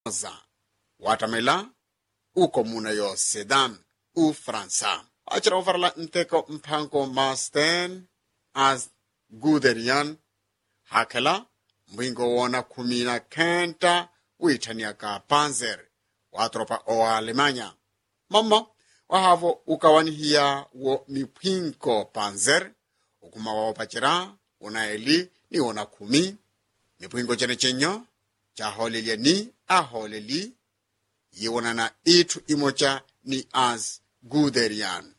watamela uko muna yo Sedan u Fransa. Achira ufarla nteko mpango Masten as Guderian hakela mwingo wona kumina kenta uitania ka Panzer watropa o Alemanya. Mama wahavo ukawanihia wo mipinko Panzer ukuma wawapachira unaeli ni wona kumi mipinko chene chenyo chaholelia ni aholeli yiwona na itu imocha ni as Guderian.